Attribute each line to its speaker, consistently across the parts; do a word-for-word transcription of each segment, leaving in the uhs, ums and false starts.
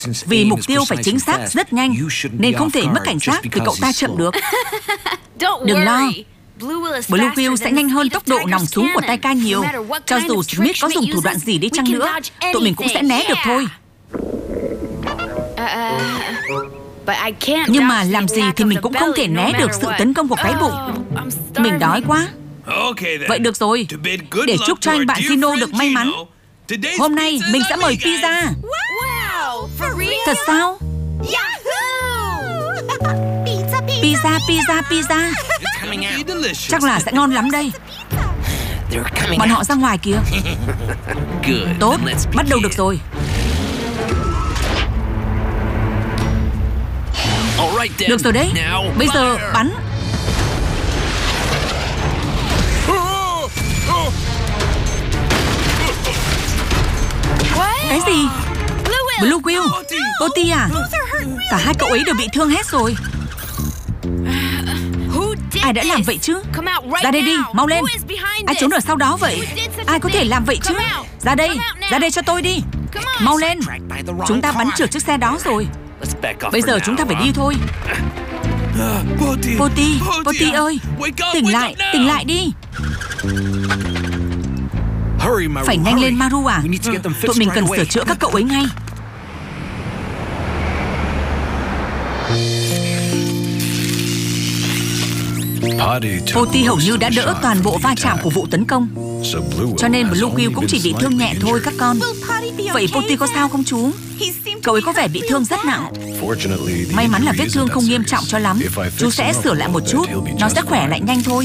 Speaker 1: Vì mục tiêu phải chính xác rất nhanh, nên không thể mất cảnh giác vì cậu ta chậm được. Đừng lo, Blue Whale sẽ nhanh hơn tốc độ nòng súng của Taika nhiều. Cho dù Smith có dùng thủ đoạn gì đi chăng nữa, tụi mình cũng sẽ né được thôi. Nhưng mà làm gì thì mình cũng không thể né được sự tấn công của cái bụng. Mình đói quá. Vậy được rồi, để chúc cho anh bạn Gino được may mắn, hôm nay mình sẽ mời pizza. Thật sao? Pizza, pizza, pizza. Chắc là sẽ ngon lắm đây. Bọn họ ra ngoài kìa. Tốt, bắt đầu được rồi. Được rồi đấy, bây giờ bắn. Cái gì? Blue Whale, Poti à? Cả hai cậu ấy đều bị thương hết rồi. Ai đã làm vậy chứ? Ra đây đi, mau lên. Ai trốn ở sau đó vậy? Ai có thể làm vậy chứ? Ra đây, ra đây cho tôi đi. Mau lên. Chúng ta bắn trượt chiếc xe đó rồi. Bây giờ chúng ta phải đi thôi. Poti, Poti ơi, tỉnh lại, tỉnh lại đi. Phải nhanh lên Maru à. Tụi mình cần sửa chữa các cậu ấy ngay. Poti hầu như đã đỡ toàn bộ va chạm của vụ tấn công, cho nên Blue Whale cũng chỉ bị thương nhẹ thôi các con. Vậy Poti có sao không chú? Cậu ấy có vẻ bị thương rất nặng. May mắn là vết thương không nghiêm trọng cho lắm. Chú sẽ sửa lại một chút, nó sẽ khỏe lại nhanh thôi.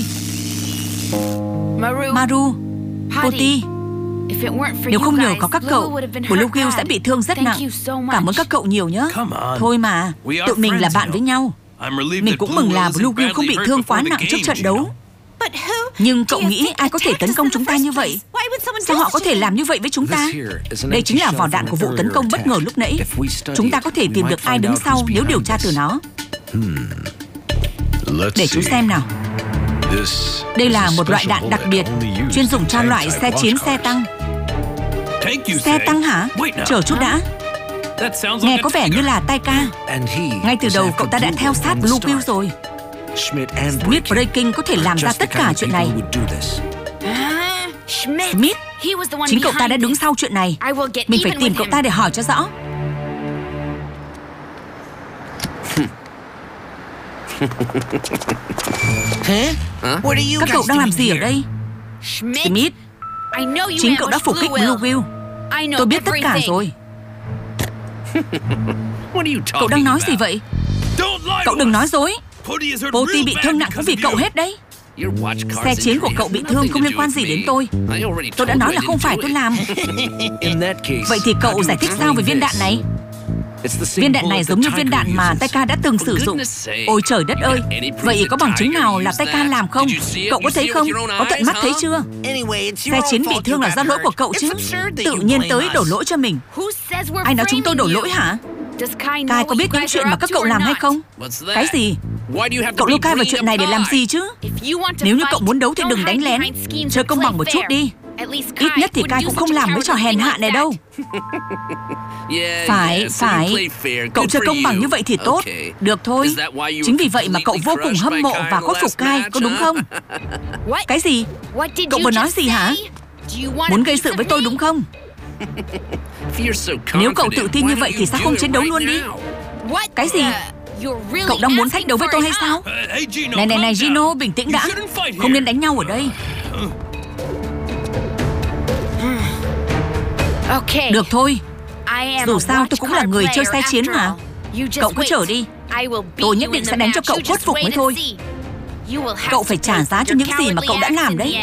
Speaker 1: Maru, Poti, nếu không nhờ có các cậu, Blue Whale sẽ bị thương rất nặng. Cảm ơn các cậu nhiều nhé. Thôi mà, tụi mình là bạn với nhau. Mình cũng mừng là Blue Whale không bị thương quá nặng trước trận đấu. Nhưng cậu nghĩ ai có thể tấn công chúng ta như vậy? Sao họ có thể làm như vậy với chúng ta? Đây chính là vỏ đạn của vụ tấn công bất ngờ lúc nãy. Chúng ta có thể tìm được ai đứng sau nếu điều tra từ nó. Để chú xem nào. Đây là một loại đạn đặc biệt, chuyên dùng cho loại xe chiến xe tăng. Xe tăng hả? Chờ chút đã. Nghe có vẻ như là Taika. Ngay từ đầu cậu ta đã theo sát Blue Whale rồi. Smith Breaking có thể làm ra tất cả chuyện này. Smith, chính cậu ta đã đứng sau chuyện này. Mình phải tìm cậu ta để hỏi cho rõ. Các cậu đang làm gì ở đây? Smith, chính cậu đã phục kích Blue Whale. Tôi biết tất cả rồi. Cậu đang nói gì vậy? Cậu đừng nói dối. Poti bị thương nặng cũng vì cậu hết đấy. Xe chiến của cậu bị thương không liên quan gì đến tôi. Tôi đã nói là không phải tôi làm. Vậy thì cậu giải thích sao về viên đạn này? Viên đạn này giống như viên đạn mà Taika đã từng sử dụng. Ôi trời đất ơi. Vậy có bằng chứng nào là Taika làm không? Cậu có thấy không? Có tận mắt thấy chưa? Xe chiến bị thương là do lỗi của cậu chứ. Tự nhiên tới đổ lỗi cho mình. Ai nói chúng tôi đổ lỗi hả? Kai có biết những chuyện mà các cậu làm hay không? Cái gì? Cậu lôi Kai vào chuyện này để làm gì chứ? Nếu như cậu muốn đấu thì đừng đánh lén. Chơi công bằng một chút đi. Ít nhất thì Kai cũng không làm mấy trò hèn hạ này đâu. Phải, phải. Cậu chơi công bằng như vậy thì tốt. Được thôi. Chính vì vậy mà cậu vô cùng hâm mộ và khuất phục Kai, có đúng không? Cái gì? Cậu vừa nói gì hả? Muốn gây sự với tôi đúng không? Nếu cậu tự tin như vậy thì sao không chiến đấu luôn đi? Cái gì? Cậu đang muốn thách đấu với tôi hay sao? Này này này Gino, bình tĩnh đã. Không nên đánh nhau ở đây. Được thôi. Dù sao tôi cũng là người chơi xe chiến mà. Cậu cứ chờ đi. Tôi nhất định sẽ đánh cho cậu khuất phục mới thôi. Cậu phải trả giá cho những gì mà cậu đã làm đấy.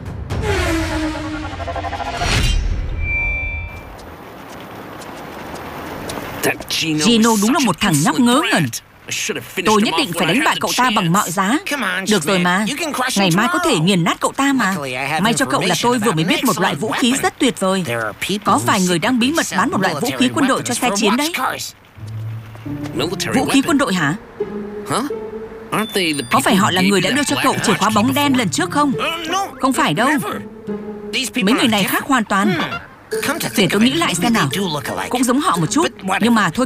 Speaker 1: Gino đúng là một thằng nhóc ngớ ngẩn. Tôi nhất định phải đánh bại cậu ta bằng mọi giá. Được rồi mà. Ngày mai có thể nghiền nát cậu ta mà. May cho cậu là tôi vừa mới biết một loại vũ khí rất tuyệt vời. Có vài người đang bí mật bán một loại vũ khí quân đội cho xe chiến đấy. Vũ khí quân đội hả? Có phải họ là người đã đưa cho cậu chìa khóa bóng đen lần trước không? Không phải đâu. Mấy người này khác hoàn toàn. Để tôi nghĩ lại xem nào. Cũng giống họ một chút. Nhưng mà thôi